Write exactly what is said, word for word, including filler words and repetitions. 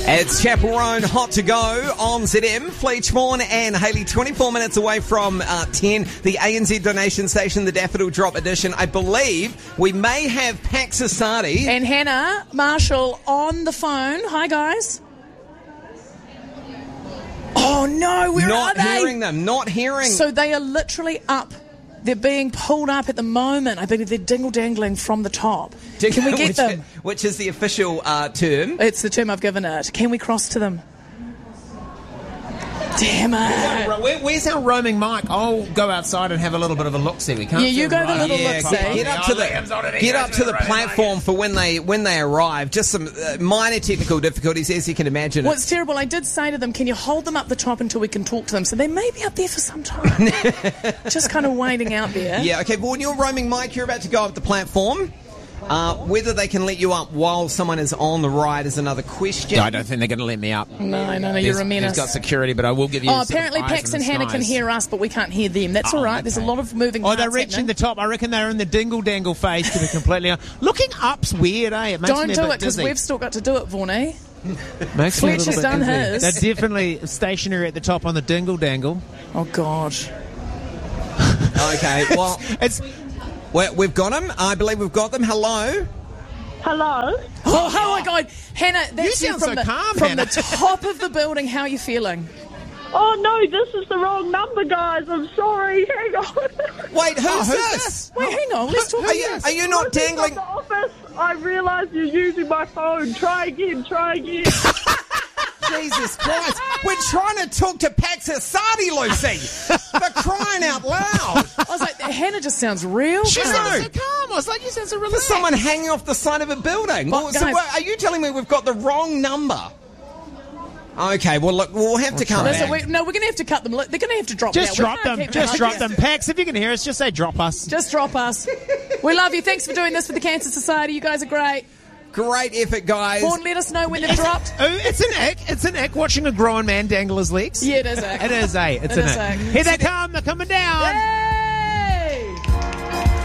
It's Chaperone Hot to Go on Z M. Fleetchmorn and Hayley, twenty-four minutes away from uh, ten. The A N Z donation station, the Daffodil Drop edition. I believe we may have Pax Asadi and Hannah Marshall on the phone. Hi, guys. Oh, no, where not are they? hearing them, not hearing. So they are literally up. They're being pulled up at the moment. I believe they're dingle-dangling from the top. Ding- Can we get which, them? Which is the official uh, term. It's the term I've given it. Can we cross to them? Damn it. Where, where's our roaming mic? I'll go outside and have a little bit of a look-see. We can't Yeah, you see go the right. little Yeah, look-see. get, get up to the get up to the platform for when they when they arrive. Just some uh, minor technical difficulties, as you can imagine. Well, it's terrible. I did say to them, can you hold them up the top until we can talk to them? So they may be up there for some time. Just kind of waiting out there. Yeah, okay. Well, when you're roaming mic, you're about to go up the platform. Uh, whether they can let you up while someone is on the ride is another question. I don't think they're going to let me up. No, no, no, you're a menace. He's got security, but I will give you... Oh, apparently Pax and Hannah can hear us, but we can't hear them. That's Oh, all right. okay. There's a lot of moving Oh, parts they're reaching happening. the top. I reckon they're in the dingle-dangle phase, to be completely honest. Looking up's weird, eh? It makes Don't me a do bit it, because dizzy. we've still got to do it, Vorney. Makes me a little Fletcher's bit done dizzy. his. They're definitely stationary at the top on the dingle-dangle. Oh, God. Okay, well, It's... we- we've got them. I believe we've got them. Hello. Hello. Oh, oh my God. Hannah, that's You you sound from, so the, calm, from Hannah. the top of the building. How are you feeling? Oh, no, this is the wrong number, guys. I'm sorry. Hang on. Wait, who's, Oh, who's this? this? Wait, hang on. Let's talk Are you, about are you not From dangling? the office, I realise you're using my phone. Try again, try again. Jesus Christ. We're trying to talk to Pax Asadi, Lucy. For crying out loud. I was like, Hannah just sounds real. She calm. sounds so calm. I was like, you sound so For relaxed. someone hanging off the side of a building. Well, Well, so guys- what, are you telling me we've got the wrong number? Okay, well, look, we'll have to come Listen, back. we, no, we're going to have to cut them. They're going to have to drop Just out. We drop can't them. keep Just up. drop them. Pax, if you can hear us, just say drop us. Just drop us. We love you. Thanks for doing this for the Cancer Society. You guys are great. Great effort, guys. Vaughan, let us know when they're dropped. Oh, it's an ick. It's an ick watching a grown man dangle his legs. Yeah, it is, eh? It is, eh? It's It an is, ick. eh? Here they come. They're coming down. Yay!